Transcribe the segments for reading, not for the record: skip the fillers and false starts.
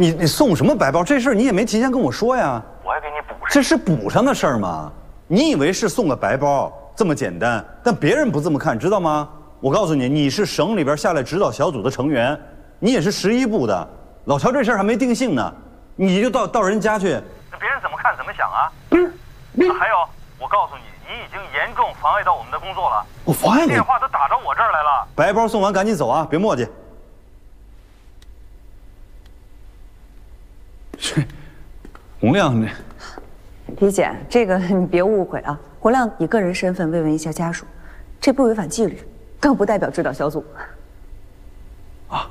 你送什么白包？这事儿你也没提前跟我说呀。 我也给你补上。 这是补上的事儿吗？你以为是送个白包这么简单？但别人不这么看，知道吗？我告诉你，你是省里边下来指导小组的成员，你也是11部的。老乔这事儿还没定性呢，你就到人家去， 那别人怎么看怎么想啊？还有，我告诉你，你已经严重妨碍到我们的工作了。 我妨碍你？ 电话都打着我这儿来了。 白包送完赶紧走啊，别磨叽。这洪亮，这李姐，这个你别误会啊，洪亮以个人身份慰问一下家属，这不违反纪律，更不代表指导小组。 啊。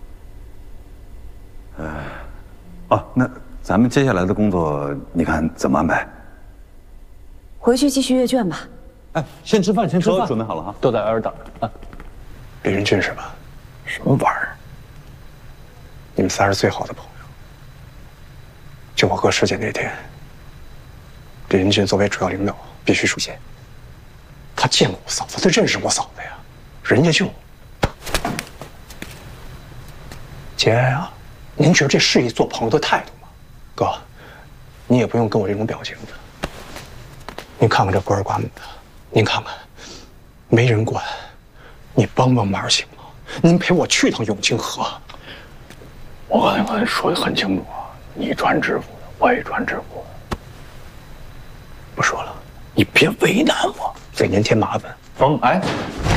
那咱们接下来的工作，你看怎么安排？ 回去继续阅卷吧。 哎，先吃饭，先吃饭。 准备好了哈， 都在那儿等着啊。 李云俊是吧？什么玩意儿？你们仨是最好的朋友。就我哥尸检那天，李云俊作为主要领导必须出现。他见过我嫂子，他认识我嫂子呀，人家就……姐呀，您觉得这是一做朋友的态度吗？哥，你也不用跟我这种表情的。您看看这孤儿寡母的，您看看，没人管，你帮帮忙行吗？您陪我去趟永清河。我刚才跟你说的很清楚，你赚支付的，我也赚支付的。不说了，你别为难我，给您添麻烦。 哎。